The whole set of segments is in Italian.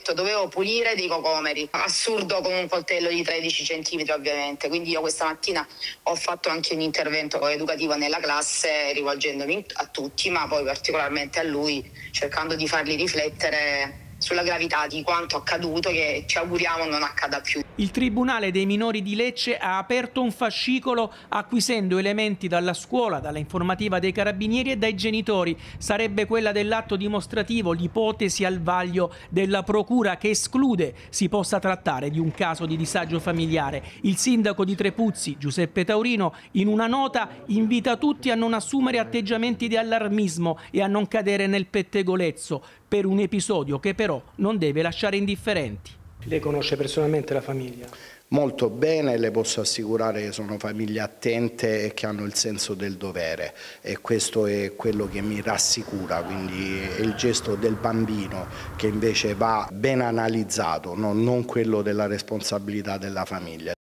fatto, dovevo pulire dei cocomeri, assurdo, con un coltello di 13 centimetri ovviamente, quindi io questa mattina ho fatto anche un intervento educativo nella classe rivolgendomi a tutti, ma poi particolarmente a lui, cercando di farli riflettere sulla gravità di quanto accaduto, che ci auguriamo non accada più. Il Tribunale dei minori di Lecce ha aperto un fascicolo acquisendo elementi dalla scuola, dalla informativa dei carabinieri e dai genitori. Sarebbe quella dell'atto dimostrativo, l'ipotesi al vaglio della procura che esclude si possa trattare di un caso di disagio familiare. Il sindaco di Trepuzzi, Giuseppe Taurino, in una nota invita tutti a non assumere atteggiamenti di allarmismo e a non cadere nel pettegolezzo per un episodio che però non deve lasciare indifferenti. Lei conosce personalmente la famiglia? Molto bene, le posso assicurare che sono famiglie attente e che hanno il senso del dovere, e questo è quello che mi rassicura, quindi è il gesto del bambino che invece va ben analizzato, non quello della responsabilità della famiglia.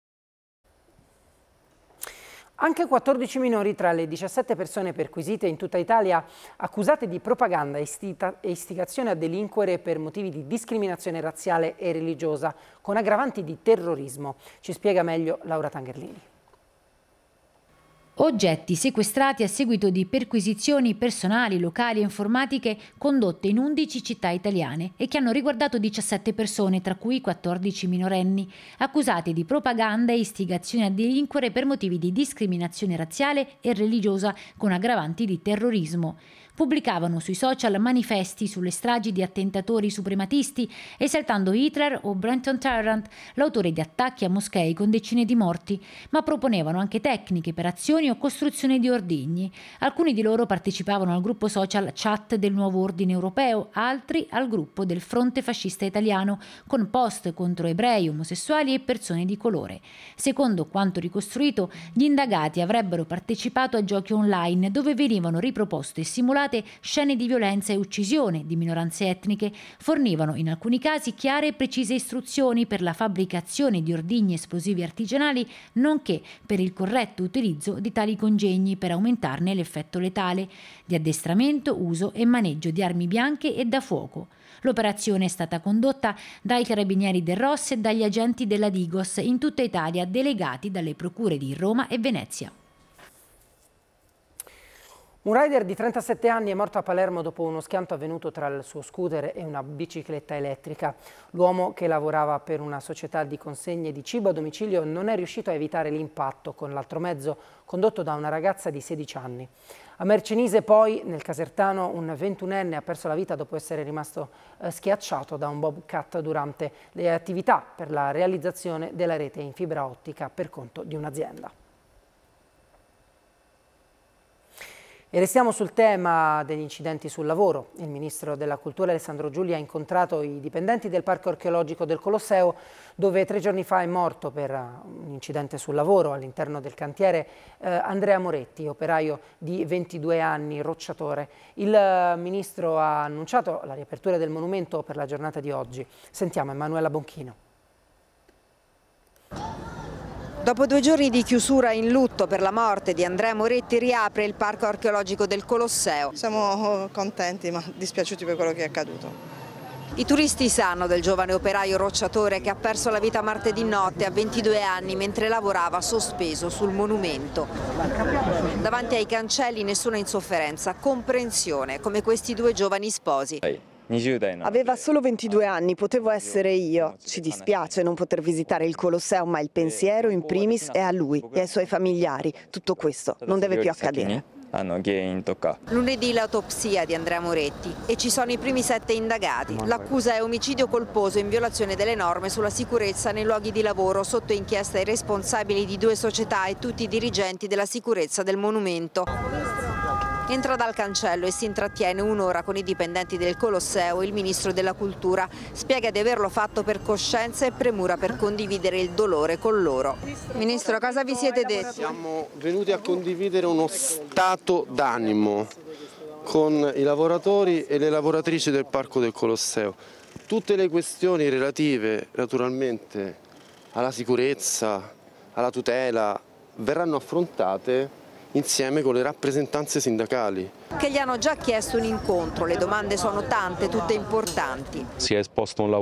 Anche 14 minori tra le 17 persone perquisite in tutta Italia accusate di propaganda e istigazione a delinquere per motivi di discriminazione razziale e religiosa con aggravanti di terrorismo. Ci spiega meglio Laura Tangerlini. Oggetti sequestrati a seguito di perquisizioni personali, locali e informatiche condotte in 11 città italiane e che hanno riguardato 17 persone, tra cui 14 minorenni, accusati di propaganda e istigazione a delinquere per motivi di discriminazione razziale e religiosa con aggravanti di terrorismo. Pubblicavano sui social manifesti sulle stragi di attentatori suprematisti, esaltando Hitler o Brenton Tarrant, l'autore di attacchi a moschei con decine di morti, ma proponevano anche tecniche per azioni o costruzione di ordigni. Alcuni di loro partecipavano al gruppo social Chat del Nuovo Ordine Europeo, altri al gruppo del Fronte Fascista Italiano, con post contro ebrei, omosessuali e persone di colore. Secondo quanto ricostruito, gli indagati avrebbero partecipato a giochi online dove venivano riproposte e simulate scene di violenza e uccisione di minoranze etniche, fornivano in alcuni casi chiare e precise istruzioni per la fabbricazione di ordigni esplosivi artigianali, nonché per il corretto utilizzo di tali congegni per aumentarne l'effetto letale, di addestramento, uso e maneggio di armi bianche e da fuoco. L'operazione è stata condotta dai carabinieri del ROS e dagli agenti della Digos in tutta Italia, delegati dalle procure di Roma e Venezia. Un rider di 37 anni è morto a Palermo dopo uno schianto avvenuto tra il suo scooter e una bicicletta elettrica. L'uomo, che lavorava per una società di consegne di cibo a domicilio, non è riuscito a evitare l'impatto con l'altro mezzo condotto da una ragazza di 16 anni. A Mercenise poi, nel Casertano, un 21enne ha perso la vita dopo essere rimasto schiacciato da un bobcat durante le attività per la realizzazione della rete in fibra ottica per conto di un'azienda. E restiamo sul tema degli incidenti sul lavoro. Il ministro della Cultura Alessandro Giulia ha incontrato i dipendenti del Parco Archeologico del Colosseo, dove 3 giorni fa è morto per un incidente sul lavoro all'interno del cantiere Andrea Moretti, operaio di 22 anni, rocciatore. Il ministro ha annunciato la riapertura del monumento per la giornata di oggi. Sentiamo Emanuela Bonchino. Dopo 2 giorni di chiusura in lutto per la morte di Andrea Moretti, riapre il Parco Archeologico del Colosseo. Siamo contenti ma dispiaciuti per quello che è accaduto. I turisti sanno del giovane operaio rocciatore che ha perso la vita martedì notte a 22 anni mentre lavorava sospeso sul monumento. Davanti ai cancelli nessuna insofferenza, comprensione, come questi 2 giovani sposi. Aveva solo 22 anni, potevo essere io. Ci dispiace non poter visitare il Colosseo, ma il pensiero in primis è a lui e ai suoi familiari. Tutto questo non deve più accadere. Lunedì l'autopsia di Andrea Moretti e ci sono i primi 7 indagati. L'accusa è omicidio colposo in violazione delle norme sulla sicurezza nei luoghi di lavoro, sotto inchiesta i responsabili di 2 società e tutti i dirigenti della sicurezza del monumento. Entra dal cancello e si intrattiene un'ora con i dipendenti del Colosseo. Il ministro della Cultura spiega di averlo fatto per coscienza e premura per condividere il dolore con loro. Ministro, cosa vi siete detti? Siamo venuti a condividere uno stato d'animo con i lavoratori e le lavoratrici del Parco del Colosseo. Tutte le questioni relative naturalmente alla sicurezza, alla tutela, verranno affrontate insieme con le rappresentanze sindacali. Che gli hanno già chiesto un incontro, le domande sono tante, tutte importanti. Si è esposto un